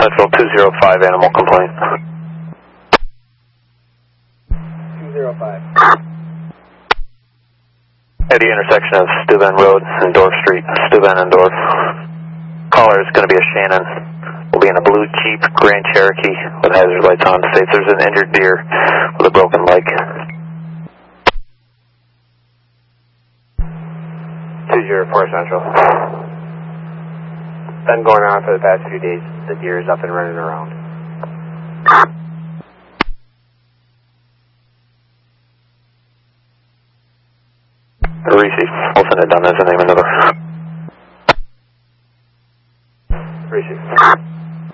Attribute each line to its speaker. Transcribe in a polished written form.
Speaker 1: Central 205, animal complaint.
Speaker 2: 205.
Speaker 1: At the intersection of Steuben Road and Dorf Street, Steuben and Dorf. Caller is going to be a Shannon. Will be in a blue Jeep Grand Cherokee with hazard lights on. States there's an injured deer with a broken leg.
Speaker 2: 204 Central. Been going on for the past few days. The deer is up and running around.
Speaker 1: Reese, Wilson had done as a name another.
Speaker 2: Reese.